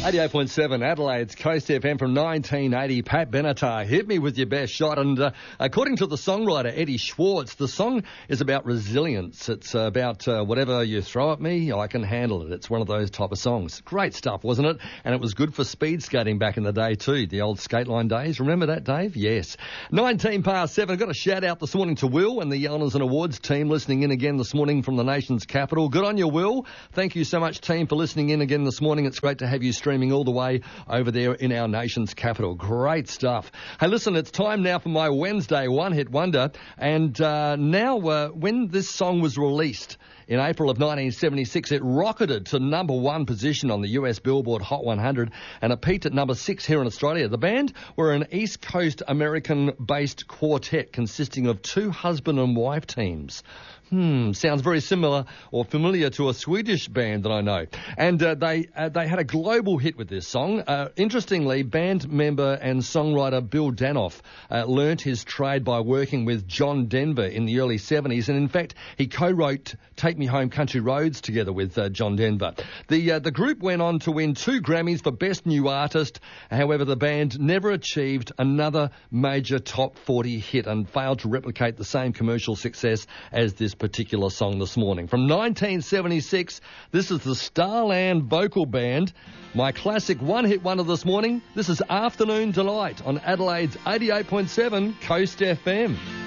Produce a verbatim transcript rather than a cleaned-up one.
eighty-eight point seven Adelaide's Coast F M from nineteen eighty. Pat Benatar, hit me with your best shot. And uh, according to the songwriter Eddie Schwartz, the song is about resilience. It's uh, about uh, whatever you throw at me, I can handle it. It's one of those type of songs. Great stuff, wasn't it? And it was good for speed skating back in the day too, the old skate line days. Remember that, Dave? Yes. nineteen past seven. I've got a shout out this morning to Will and the Honours and Awards team listening in again this morning from the nation's capital. Good on you, Will. Thank you so much, team, for listening in again this morning. It's great to have you streaming all the way over there in our nation's capital. Great stuff. Hey, listen, it's time now for my Wednesday one-hit wonder. And uh, now, uh, when this song was released in April of nineteen seventy-six, it rocketed to number one position on the U S Billboard Hot one hundred, and it peaked at number six here in Australia. The band were an East Coast American-based quartet consisting of two husband and wife teams. Hmm, sounds very similar or familiar to a Swedish band that I know. And uh, they uh, they had a global hit with this song. Uh, interestingly, band member and songwriter Bill Danoff uh, learnt his trade by working with John Denver in the early seventies. And in fact, he co-wrote Take Me Home Country Roads together with uh, John Denver. The, uh, the group went on to win two Grammys for Best New Artist. However, the band never achieved another major top forty hit and failed to replicate the same commercial success as this particular song this morning. From nineteen seventy-six, this is the Starland Vocal Band. My classic one-hit wonder this morning. This is Afternoon Delight on Adelaide's eighty-eight point seven Coast F M.